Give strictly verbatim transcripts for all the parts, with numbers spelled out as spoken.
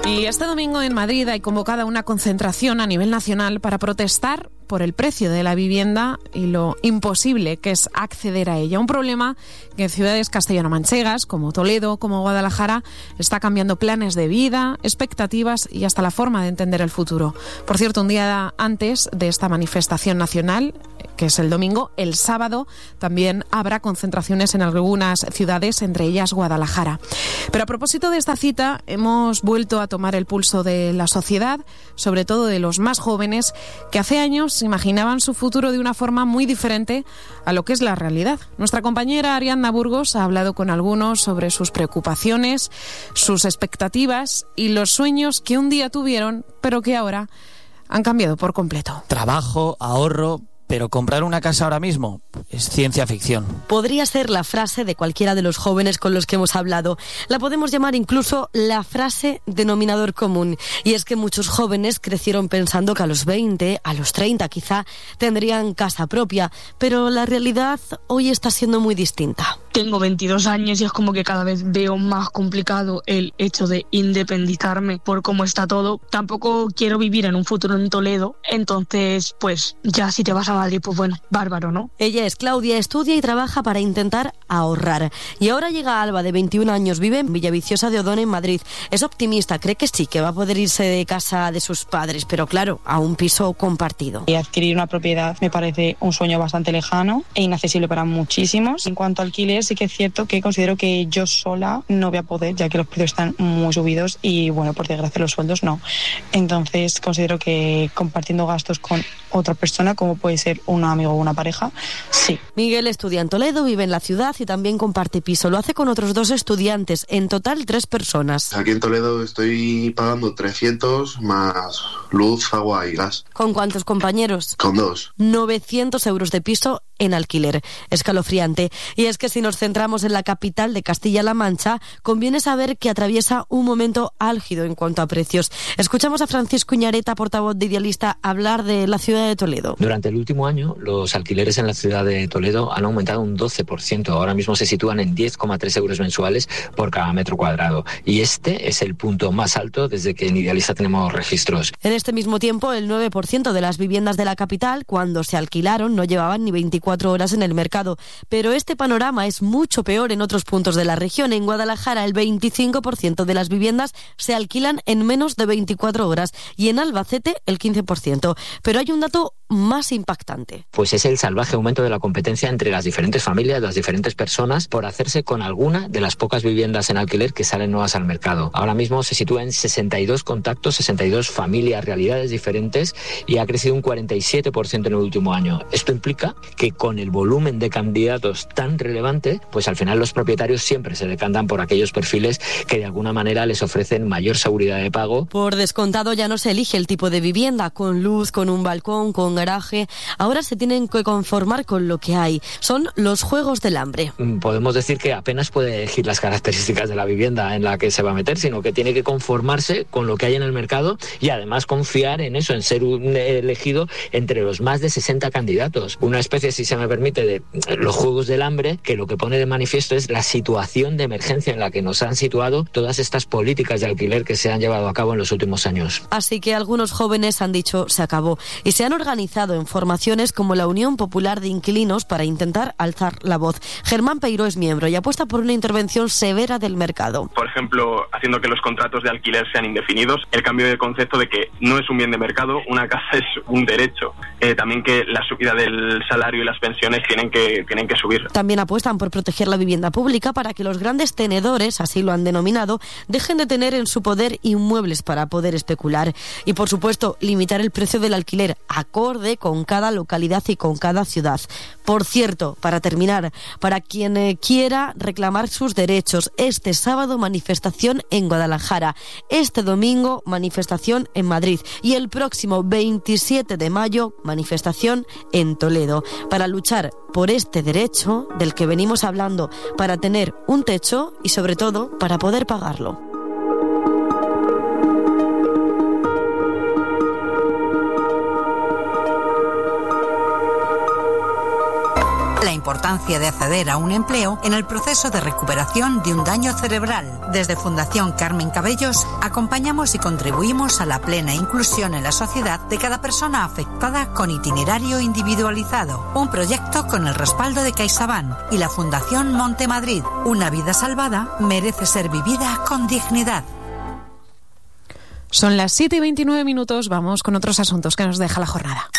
Y este domingo en Madrid hay convocada una concentración a nivel nacional para protestar por el precio de la vivienda y lo imposible que es acceder a ella. Un problema que en ciudades castellano-manchegas como Toledo, como Guadalajara, está cambiando planes de vida, expectativas y hasta la forma de entender el futuro. Por cierto, un día antes de esta manifestación nacional, que es el domingo, el sábado también habrá concentraciones en algunas ciudades, entre ellas Guadalajara. Pero a propósito de esta cita, hemos vuelto a tomar el pulso de la sociedad, sobre todo de los más jóvenes, que hace años imaginaban su futuro de una forma muy diferente a lo que es la realidad. Nuestra compañera Ariadna Burgos ha hablado con algunos sobre sus preocupaciones, sus expectativas y los sueños que un día tuvieron, pero que ahora han cambiado por completo. Trabajo, ahorro, pero comprar una casa ahora mismo es ciencia ficción. Podría ser la frase de cualquiera de los jóvenes con los que hemos hablado. La podemos llamar incluso la frase denominador común. Y es que muchos jóvenes crecieron pensando que a los veinte, a los treinta quizá, tendrían casa propia. Pero la realidad hoy está siendo muy distinta. Tengo veintidós años y es como que cada vez veo más complicado el hecho de independizarme por cómo está todo. Tampoco quiero vivir en un futuro en Toledo, entonces pues ya si te vas a Madrid, pues bueno, bárbaro, ¿no? Ella es Claudia, estudia y trabaja para intentar ahorrar. Y ahora llega Alba, de veintiún años, vive en Villaviciosa de Odón, en Madrid. Es optimista, cree que sí, que va a poder irse de casa de sus padres, pero claro, a un piso compartido. Y adquirir una propiedad me parece un sueño bastante lejano e inaccesible para muchísimos. En cuanto a alquiler, sí que es cierto que considero que yo sola no voy a poder, ya que los precios están muy subidos y, bueno, por desgracia los sueldos no. Entonces considero que compartiendo gastos con otra persona, como puede ser un amigo o una pareja, sí. Miguel estudia en Toledo, vive en la ciudad y también comparte piso. Lo hace con otros dos estudiantes, en total tres personas. Aquí en Toledo estoy pagando trescientos más luz, agua y gas. ¿Con cuántos compañeros? Con dos. novecientos euros de piso en alquiler. Escalofriante. Y es que si nos centramos en la capital de Castilla-La Mancha, conviene saber que atraviesa un momento álgido en cuanto a precios. Escuchamos a Francisco Iñareta, portavoz de Idealista, hablar de la ciudad de Toledo. Durante el último año, los alquileres en la ciudad de Toledo han aumentado un doce por ciento. Ahora mismo se sitúan en diez coma tres euros mensuales por cada metro cuadrado. Y este es el punto más alto desde que en Idealista tenemos registros. En este mismo tiempo, el nueve por ciento de las viviendas de la capital, cuando se alquilaron, no llevaban ni veinticuatro horas en el mercado. Pero este panorama es mucho peor en otros puntos de la región. En Guadalajara, el veinticinco por ciento de las viviendas se alquilan en menos de veinticuatro horas y en Albacete el quince por ciento. Pero hay un dato más impactante. Pues es el salvaje aumento de la competencia entre las diferentes familias, las diferentes personas, por hacerse con alguna de las pocas viviendas en alquiler que salen nuevas al mercado. Ahora mismo se sitúa en sesenta y dos contactos, sesenta y dos familias, realidades diferentes, y ha crecido un cuarenta y siete por ciento en el último año. Esto implica que con el volumen de candidatos tan relevante, pues al final los propietarios siempre se decantan por aquellos perfiles que de alguna manera les ofrecen mayor seguridad de pago. Por descontado ya no se elige el tipo de vivienda, con luz, con un balcón, con garaje. Ahora se tienen que conformar con lo que hay. Son los juegos del hambre. Podemos decir que apenas puede elegir las características de la vivienda en la que se va a meter, sino que tiene que conformarse con lo que hay en el mercado y además confiar en eso, en ser un elegido entre los más de sesenta candidatos. Una especie, si se me permite, de los juegos del hambre, que lo que pone de manifiesto es la situación de emergencia en la que nos han situado todas estas políticas de alquiler que se han llevado a cabo en los últimos años. Así que algunos jóvenes han dicho se acabó y se han organizado en formaciones como la Unión Popular de Inquilinos para intentar alzar la voz. Germán Peiró es miembro y apuesta por una intervención severa del mercado. Por ejemplo, haciendo que los contratos de alquiler sean indefinidos, el cambio de concepto de que no es un bien de mercado, una casa es un derecho. Eh, también que la subida del salario y las pensiones tienen que, tienen que subir. También apuestan por proteger la vivienda pública para que los grandes tenedores, así lo han denominado, dejen de tener en su poder inmuebles para poder especular. Y por supuesto, limitar el precio del alquiler acorde con cada localidad y con cada ciudad. Por cierto, para terminar, para quien eh, quiera reclamar sus derechos, este sábado manifestación en Guadalajara, este domingo manifestación en Madrid y el próximo veintisiete de mayo manifestación en Toledo, para luchar por este derecho del que venimos hablando, para tener un techo y sobre todo para poder pagarlo. La importancia de acceder a un empleo en el proceso de recuperación de un daño cerebral. Desde Fundación Carmen Cabellos acompañamos y contribuimos a la plena inclusión en la sociedad de cada persona afectada con itinerario individualizado. Un proyecto con el respaldo de CaixaBank y la Fundación Monte Madrid. Una vida salvada merece ser vivida con dignidad. Son las siete y veintinueve minutos, vamos con otros asuntos que nos deja la jornada.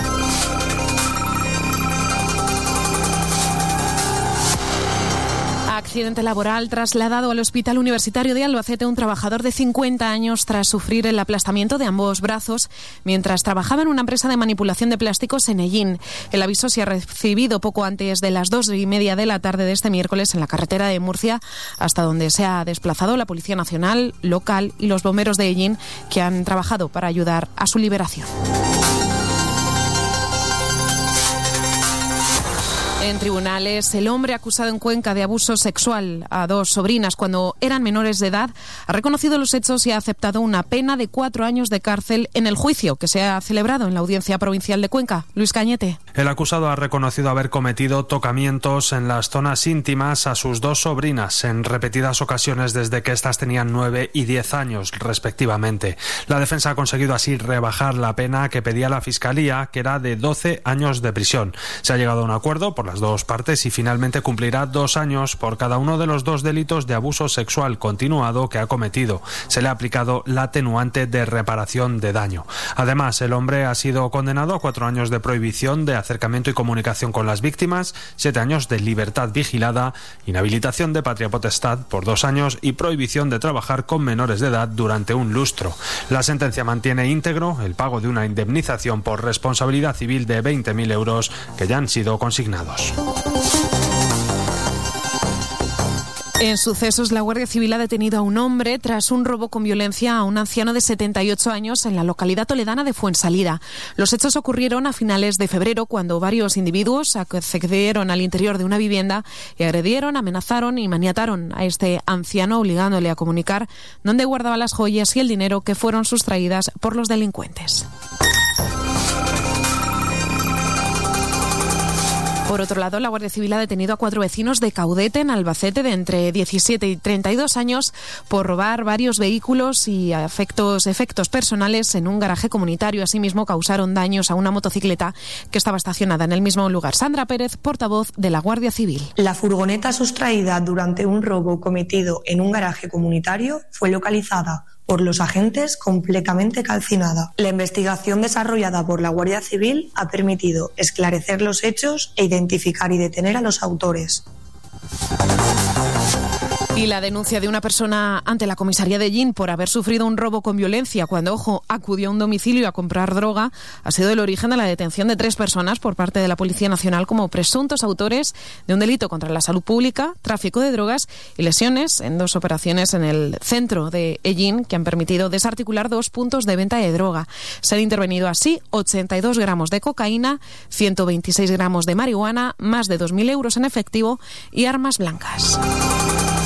Accidente laboral trasladado al Hospital Universitario de Albacete un trabajador de cincuenta años tras sufrir el aplastamiento de ambos brazos mientras trabajaba en una empresa de manipulación de plásticos en Ellín. El aviso se ha recibido poco antes de las dos y media de la tarde de este miércoles en la carretera de Murcia, hasta donde se ha desplazado la Policía Nacional, local y los bomberos de Ellín, que han trabajado para ayudar a su liberación. En tribunales, el hombre acusado en Cuenca de abuso sexual a dos sobrinas cuando eran menores de edad ha reconocido los hechos y ha aceptado una pena de cuatro años de cárcel en el juicio que se ha celebrado en la Audiencia Provincial de Cuenca. Luis Cañete. El acusado ha reconocido haber cometido tocamientos en las zonas íntimas a sus dos sobrinas en repetidas ocasiones desde que éstas tenían nueve y diez años, respectivamente. La defensa ha conseguido así rebajar la pena que pedía la Fiscalía, que era de doce años de prisión. Se ha llegado a un acuerdo por la las dos partes y finalmente cumplirá dos años por cada uno de los dos delitos de abuso sexual continuado que ha cometido. Se le ha aplicado la atenuante de reparación de daño. Además, el hombre ha sido condenado a cuatro años de prohibición de acercamiento y comunicación con las víctimas, siete años de libertad vigilada, inhabilitación de patria potestad por dos años y prohibición de trabajar con menores de edad durante un lustro. La sentencia mantiene íntegro el pago de una indemnización por responsabilidad civil de veinte mil euros que ya han sido consignados. En sucesos, la Guardia Civil ha detenido a un hombre tras un robo con violencia a un anciano de setenta y ocho años en la localidad toledana de Fuensalida. Los hechos ocurrieron a finales de febrero cuando varios individuos accedieron al interior de una vivienda y agredieron, amenazaron y maniataron a este anciano, obligándole a comunicar dónde guardaba las joyas y el dinero que fueron sustraídas por los delincuentes. Por otro lado, la Guardia Civil ha detenido a cuatro vecinos de Caudete, en Albacete, de entre diecisiete y treinta y dos años, por robar varios vehículos y efectos, efectos personales en un garaje comunitario. Asimismo, causaron daños a una motocicleta que estaba estacionada en el mismo lugar. Sandra Pérez, portavoz de la Guardia Civil. La furgoneta sustraída durante un robo cometido en un garaje comunitario fue localizada por los agentes completamente calcinada. La investigación desarrollada por la Guardia Civil ha permitido esclarecer los hechos e identificar y detener a los autores. Y la denuncia de una persona ante la comisaría de Ellín por haber sufrido un robo con violencia cuando, ojo, acudió a un domicilio a comprar droga ha sido el origen de la detención de tres personas por parte de la Policía Nacional como presuntos autores de un delito contra la salud pública, tráfico de drogas y lesiones en dos operaciones en el centro de Ellín que han permitido desarticular dos puntos de venta de droga. Se han intervenido así ochenta y dos gramos de cocaína, ciento veintiséis gramos de marihuana, más de dos mil euros en efectivo y armas blancas.